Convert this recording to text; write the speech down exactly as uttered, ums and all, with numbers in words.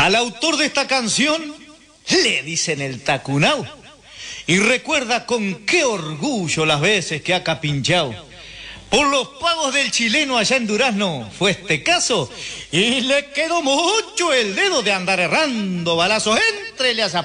Al autor de esta canción le dicen el tacunao. Y recuerda con qué orgullo las veces que ha capinchao. Por los pagos del chileno allá en Durazno fue este caso. Y le quedó mucho el dedo de andar errando balazos entre las